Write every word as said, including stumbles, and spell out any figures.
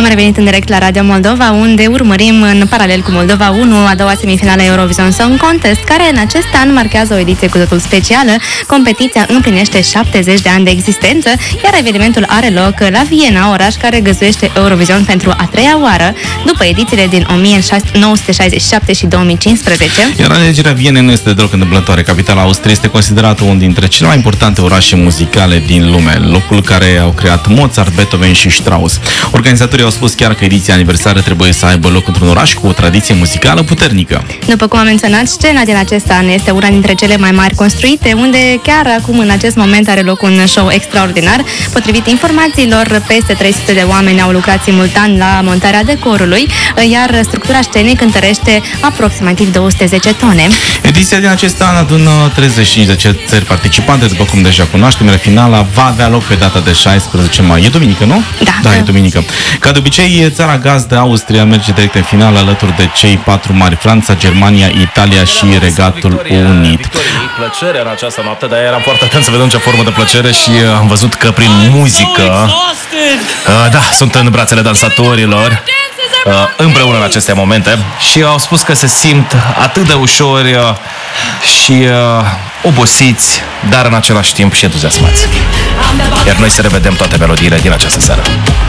revenit în direct la Radio Moldova, unde urmărim în paralel cu Moldova unu a doua semifinală Eurovision Song Contest, care în acest an marchează o ediție cu totul specială. Competiția împlinește șaptezeci de ani de existență, iar evenimentul are loc la Viena, oraș care găzduiește Eurovision pentru a treia oară, după edițiile din o mie nouă sute șaizeci și șapte și două mii cincisprezece. Iar alegerea Vienei nu este deloc întâmplătoare. Capitala Austriei este considerată unul dintre cele mai importante orașe muzicale din lume, locul care au creat Mozart, Beethoven și Strauss. Organizatorii au spus chiar că ediția aniversară trebuie să aibă loc într-un oraș cu o tradiție muzicală puternică. După cum am menționat, scena din acest an este una dintre cele mai mari construite, unde chiar acum, în acest moment, are loc un show extraordinar. Potrivit informațiilor, peste trei sute de oameni au lucrat simultan la montarea decorului, iar structura scenei cântărește aproximativ două sute zece tone. Ediția din acest an adună treizeci și cinci de țări participante, după cum deja cunoaștem. Finala va avea loc pe data de șaisprezece mai. E duminică, nu? Da. Da, e duminică. Ca de obicei, țara gazdă, Austria, merge direct în finală alături de cei patru mari: Franța, Germania, Italia și Regatul Unit. Plăcere în această noapte, dar eram foarte atent să vedem ce formă de plăcere și am văzut că prin muzică, da, sunt în brațele dansatorilor împreună în aceste momente și au spus că se simt atât de ușori și obosiți, dar în același timp și entuziasmați. Iar noi să revedem toate melodiile din această seară.